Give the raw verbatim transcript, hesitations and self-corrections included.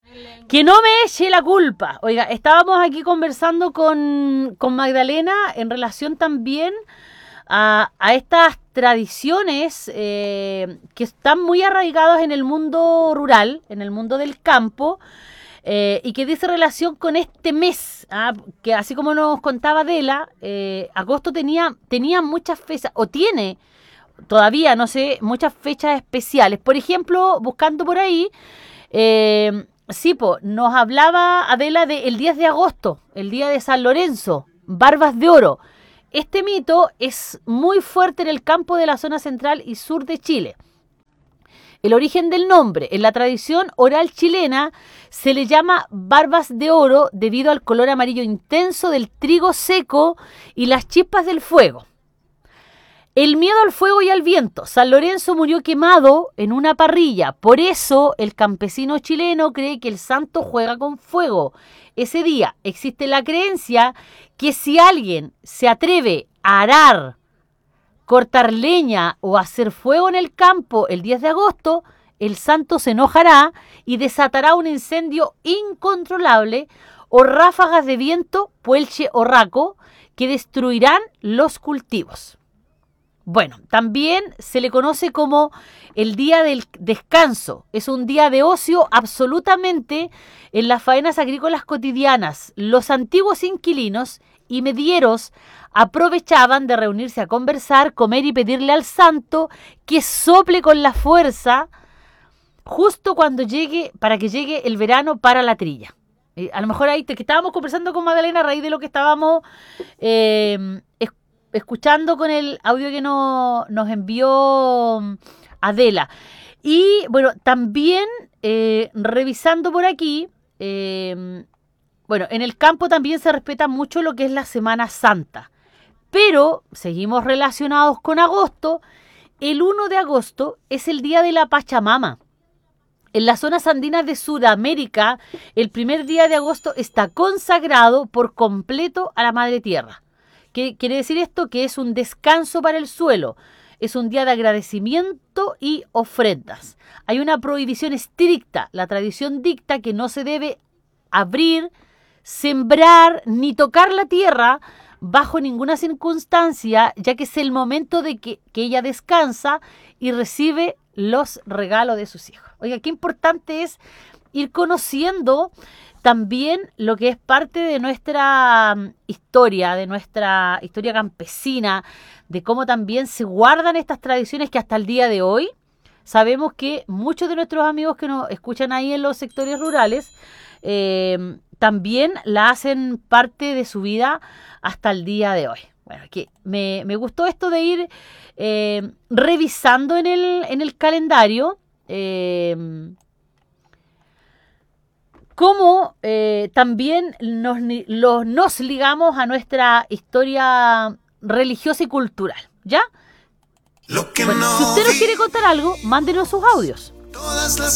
Que no me eche la culpa. Oiga, estábamos aquí conversando con, con Magdalena en relación también a, a estas tradiciones eh, que están muy arraigadas en el mundo rural, en el mundo del campo, eh, y que dice relación con este mes, ¿ah? Que así como nos contaba Adela, eh, agosto tenía, tenía muchas fechas, o tiene todavía, no sé, muchas fechas especiales. Por ejemplo, buscando por ahí, eh, sí, po, nos hablaba Adela del diez de agosto, el día de San Lorenzo, Barbas de Oro. Este mito es muy fuerte en el campo de la zona central y sur de Chile. El origen del nombre, en la tradición oral chilena, se le llama barbas de oro debido al color amarillo intenso del trigo seco y las chispas del fuego. El miedo al fuego y al viento. San Lorenzo murió quemado en una parrilla. Por eso el campesino chileno cree que el santo juega con fuego. Ese día existe la creencia que si alguien se atreve a arar, cortar leña o hacer fuego en el campo el diez de agosto, el santo se enojará y desatará un incendio incontrolable o ráfagas de viento, puelche o raco, que destruirán los cultivos. Bueno, también se le conoce como el día del descanso. Es un día de ocio absolutamente en las faenas agrícolas cotidianas. Los antiguos inquilinos y medieros aprovechaban de reunirse a conversar, comer y pedirle al santo que sople con la fuerza justo cuando llegue, para que llegue el verano para la trilla. Eh, a lo mejor ahí te, que estábamos conversando con Magdalena a raíz de lo que estábamos eh, es, escuchando con el audio que no, nos envió Adela. Y bueno, también eh, revisando por aquí, eh, bueno, en el campo también se respeta mucho lo que es la Semana Santa. Pero seguimos relacionados con agosto. El uno de agosto es el día de la Pachamama. En las zonas andinas de Sudamérica, el primer día de agosto está consagrado por completo a la Madre Tierra. ¿Qué quiere decir esto? Que es un descanso para el suelo. Es un día de agradecimiento y ofrendas. Hay una prohibición estricta. La tradición dicta que no se debe abrir, sembrar ni tocar la tierra bajo ninguna circunstancia, ya que es el momento de que, que ella descansa y recibe los regalos de sus hijos. Oiga, qué importante es ir conociendo también lo que es parte de nuestra historia, de nuestra historia campesina, de cómo también se guardan estas tradiciones que hasta el día de hoy sabemos que muchos de nuestros amigos que nos escuchan ahí en los sectores rurales eh, también la hacen parte de su vida hasta el día de hoy. Bueno, que me, me gustó esto de ir eh, revisando en el, en el calendario eh, cómo eh, también nos, los, nos ligamos a nuestra historia religiosa y cultural, ¿ya? Lo que bueno, no si usted nos quiere contar algo, mándenos sus audios. Todas las